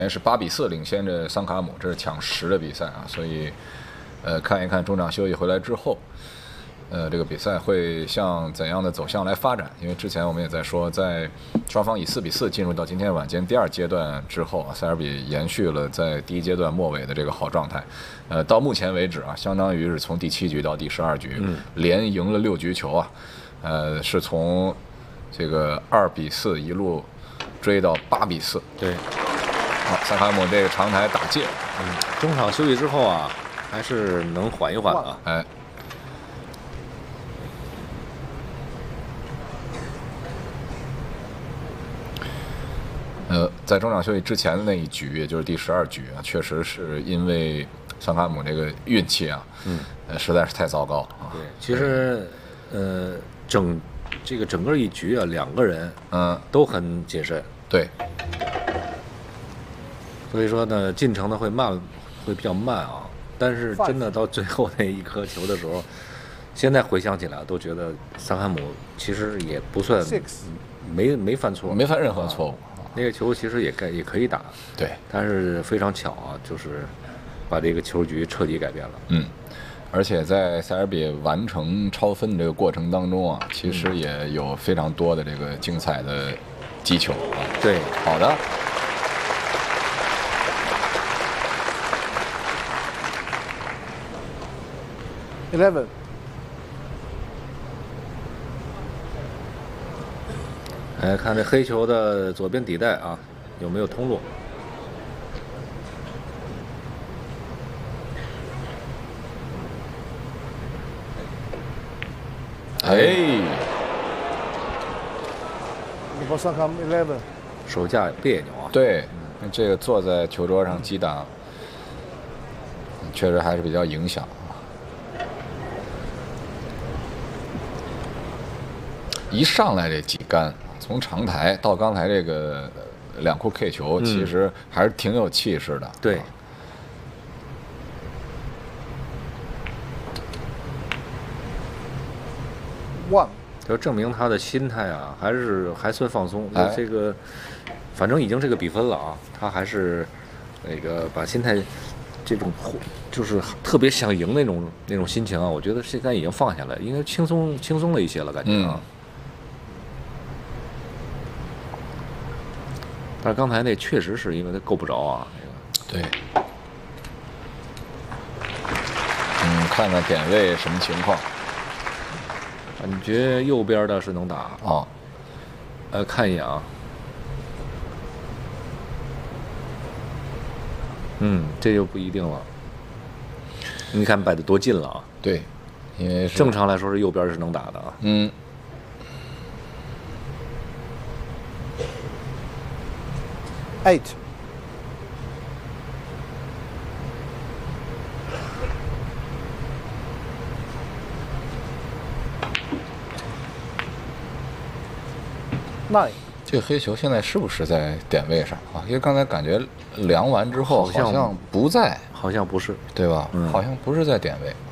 是8比4领先着桑卡姆，这是抢10的比赛啊，所以看一看中场休息回来之后，这个比赛会向怎样的走向来发展？因为之前我们也在说，在双方以4比4进入到今天晚间第2阶段之后啊，塞尔比延续了在第1阶段末尾的这个好状态。到目前为止啊，相当于是从第7局到第12局，连赢了6局球啊，是从这个2比4一路追到8比4。 对。 好，萨卡姆这个长台打界， 中场休息之后啊，还是能缓一缓啊。 哎，在中场休息之前的那一局，也就是第12局啊，确实是因为桑卡姆这个运气啊，实在是太糟糕啊。 对，其实整个一局啊，2个人都很谨慎。 对。 所以说呢，进程呢会比较慢啊。但是真的到最后那一颗球的时候，现在回想起来都觉得桑卡姆其实也不算没犯错， 没犯任何错误。 那个球其实也可以打， 对， 但是非常巧啊，就是把这个球局彻底改变了。 而且在塞尔比完成超分这个过程当中啊，其实也有非常多的这个精彩的击球啊。 对， 好的。 11。 来看这黑球的左边底带啊，有没有通路？ 哎， 手架别扭啊。 对，这个坐在球桌上击打，确实还是比较影响。一上来这几杆，从长台到刚才这个2库 K 球，其实还是挺有气势的。 对。就证明他的心态啊，还算放松。这个，反正已经这个比分了啊，他还是那个把心态这种就是特别想赢那种心情啊，我觉得现在已经放下来，应该轻松了一些了，感觉啊。但是刚才那确实是因为他够不着啊， 对。看看点位什么情况。 感觉右边的是能打啊。 看一眼啊。这就不一定了。你看摆得多近了啊？ 对，因为正常来说是右边是能打的啊。 8。9。 这个黑球现在是不是在点位上啊？因为刚才感觉量完之后好像不在， 好像不是， 对吧？好像不是在点位。